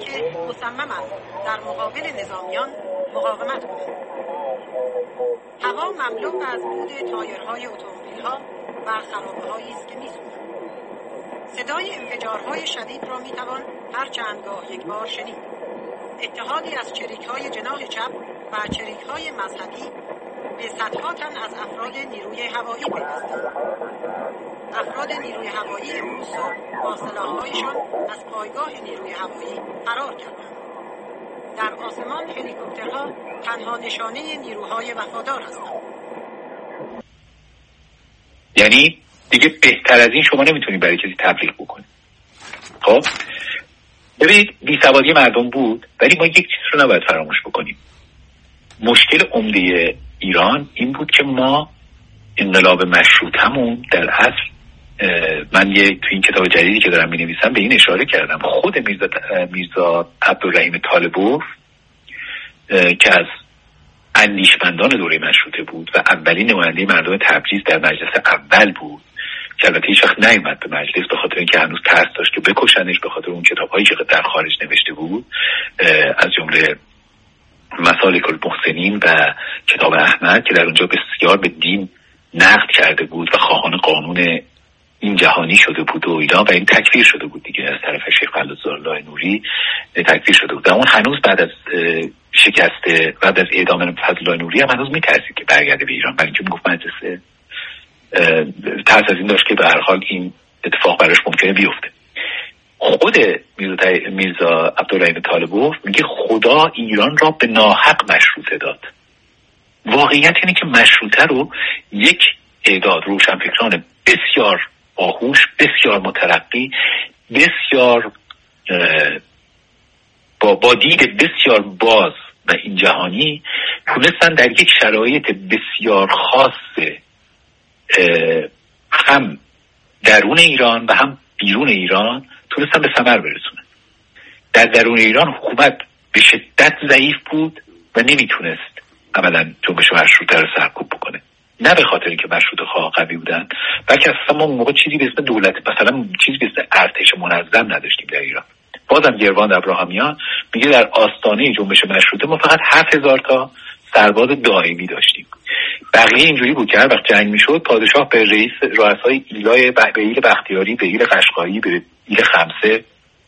که مصمم است در مقابل نظامیان مقاومت کند. هوا مملو از دود تایرهای اتومبیل‌ها و خرابه‌هایی است که می‌سوزند. صدای انفجارهای شدید را می‌توان هر چند گاه یک بار شنید. اتحادی از چریک‌های جناح چپ و چریک‌های مذهبی به صدها تن از افراد نیروی هوایی پیوستند. افراد نیروی هوایی امروز صبح با سلاح‌هایشان از پایگاه نیروی هوایی فرار کردند. در آسمان هلیکوپترها تنها نشانه نیروهای وفادار هستند. یعنی دیگه بهتر از این شما نمیتونید برای کسی تبلیغ بکنید. خب ببینید بیسوادی مردم بود، ولی ما یک چیز رو نباید فراموش بکنیم. مشکل عمده ایران این بود که ما انقلاب مشروطه‌مون در اصل، من تو این کتاب جدیدی که دارم می‌نویسم به این اشاره کردم. خود میرزا عبدالرحیم طالبوف که از اندیشمندان دوره مشروطه بود و اولین نماینده مردم تبریز در مجلس اول بود که البته هیچ وقت نیومد به مجلس به خاطر اینکه هنوز ترس داشت که بکشنش، به خاطر اون کتاب‌هایی که در خارج نوشته بود، از جمله مسالک المحسنین و کتاب احمد که در اونجا بسیار به دین نقد کرده بود و خواهان قانون این جهانی شده بود و اینا، و این تکفیر شده بود دیگه از طرف شیخ فضل‌الله نوری، تکفیر شده بود. و اون هنوز بعد از شکست، بعد از اعدام فضل‌الله نوری هم هنوز میترسید که برگرده به ایران، برای اینکه میگفت مجلس ترس از این داشت که به هر حال این اتفاق براش ممکنه بیفته. خود میرزا عبدالرحیم طالبوف میگه خدا ایران را به ناحق مشروطه داد. واقعیت اینه که مشروطه رو یک اعداد روشنفکران بسیار باهوش، بسیار مترقی، بسیار با دید بسیار باز و این جهانی تونستن در یک شرایط بسیار خاص هم درون ایران و هم بیرون ایران تونستن به ثمر برسونن. در درون ایران حکومت به شدت ضعیف بود و نمیتونست عملا جنبش مشروطه رو سرکوب بکنه. نه به خاطر اینکه مشروطه خواه قوی بودن، بلکه اصلا ما اون موقع چیزی به اسم دولت، مثلا چیزی به اسم ارتش منظم نداشتیم در ایران. بازم گروان ابراهامیان میگه در آستانه جنبش مشروطه ما فقط 7000 تا سرباز دائمی داشتیم. بقیه اینجوری بود که هر وقت جنگ میشد پادشاه به رؤسای ایلای به ایل بختیاری، به ایل قشقایی، به ایل خمسه،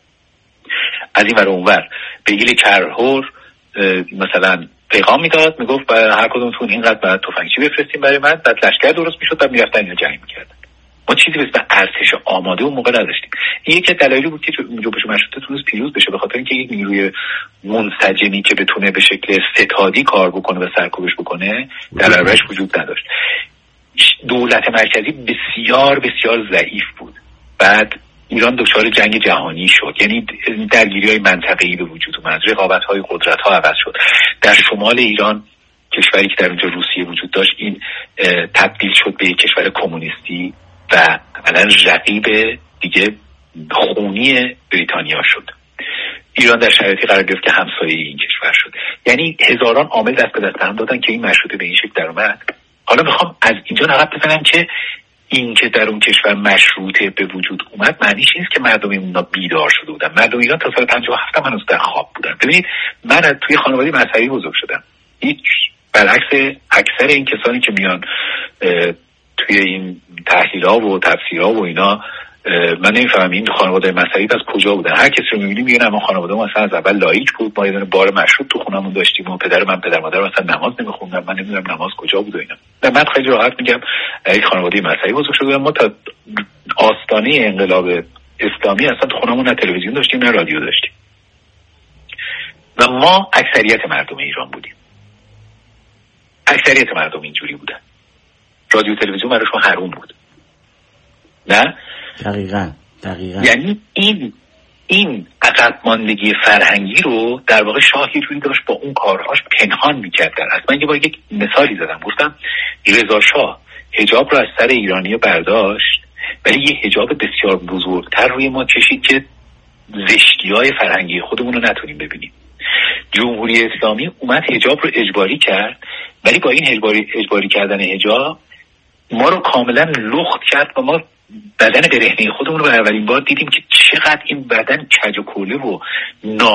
از این ور اونور، به ایل کرهور مثلا پیغام میداد، میگفت هر کدومتون اینقدر بعد تفنگچی بفرستیم برای من، بعد لشکر درست میشد و میرفتن اینو جنگ میکردن. ما چیزی به اسم ارتش آماده اون موقع نداشتیم. این یکی از دلایلی بود که جنبش مشروطه تونست پیروز بشه، به خاطر اینکه یک نیروی منسجمی که بتونه به شکل ستادی کار بکنه و سرکوبش بکنه در برابرش وجود نداشت. دولت مرکزی بسیار بسیار ضعیف بود. بعد ایران دچار جنگ جهانی شد، یعنی درگیری‌های منطقه‌ای به وجود اومد، رقابت‌های قدرت‌ها عوض شد. در شمال ایران، کشوری که در اونجا روسیه وجود داشت، این تبدیل شد به یک کشور کمونیستی و عملاً رقیب دیگه خونی بریتانیا شد. ایران در شرایطی قرار گرفت که همسایه این کشور شد. یعنی هزاران عامل دست به دست هم دادن که این مشروطه به این شکل در اومد. حالا میخوام از اینجا نقب بزنم که این که در اون کشور مشروطه به وجود اومد معنیش نیست که مردم اینا بیدار شده بودن. مردم ایران تا سال 57 هم هنوز در خواب بودن. ببینید من توی خانواده مذهبی بزرگ شدم. هیچ برعکس اکثر این کسانی که میان توی این تحلیل‌ها و تفسیرها و اینا، من نمیفهمم این خانواده مذهبی از کجا بودن. هر کسی رو می‌بینیم میگن ما خانواده ما مثلا از اول لایک بود، ما یه دونه بار مشروط تو خونمون داشتیم و پدر مادر مثلا نماز نمی‌خوندن، من نمی‌دونم نماز کجا بود و اینا. من خیلی راحت میگم یک خانواده مذهبی بزرگ شدم. ما تا آستانه انقلاب اسلامی اصلا تو خونمون نه تلویزیون داشتیم نه رادیو داشتیم و ما اکثریت مردم ایران بودیم. اکثریت مردم اینجوری بودن. رادیو تلویزیون براشون حروم بود. نه؟ دقیقاً. یعنی این عقب ماندگی فرهنگی رو در واقع شاهی روی داشت با اون کارهاش پنهان میکرد. من یه بار یک مثالی زدم، گفتم رضا شاه حجاب رو از سر ایرانی برداشت ولی یه حجاب بسیار بزرگتر روی ما کشید که زشتی‌های فرهنگی خودمون رو نتونیم ببینیم. جمهوری اسلامی اومد حجاب رو اجباری کرد ولی با این اجباری کردن حجاب ما رو کاملا لخت کرد و ما بدن برهنه خودمون رو به اولین بار دیدیم که چقدر این بدن کج و کوله و